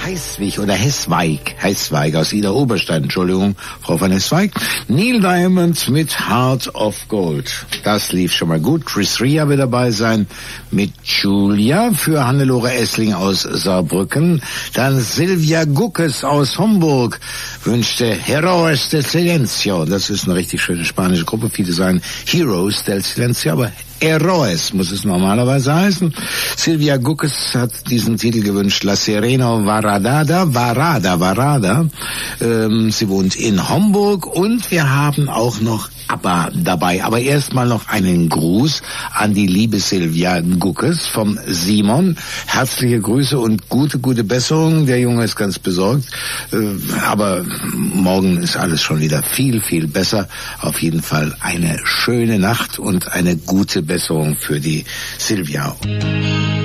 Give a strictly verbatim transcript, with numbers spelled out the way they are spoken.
Heiswig oder Hessweig, Hessweig aus Ida Oberstein, Entschuldigung, Frau von Hessweig. Neil Diamond mit Heart of Gold. Das lief schon mal gut. Chris Rea wird dabei sein mit Julia, für Hannelore Essling aus Saarbrücken. Dann Silvia Guckes aus Homburg wünschte Heroes del Silencio. Das ist eine richtig schöne spanische Gruppe. Viele sagen Heroes del Silencio, aber Heroes muss es normalerweise heißen. Silvia Guckes hat diesen Titel gewünscht, La Serena Varada, Varada, Varada. Ähm, sie wohnt in Homburg und wir haben auch noch ABBA dabei. Aber erstmal noch einen Gruß an die liebe Silvia Guckes vom Simon. Herzliche Grüße und gute, gute Besserung. Der Junge ist ganz besorgt. Äh, aber morgen ist alles schon wieder viel, viel besser. Auf jeden Fall eine schöne Nacht und eine gute Besserung für die Silvia.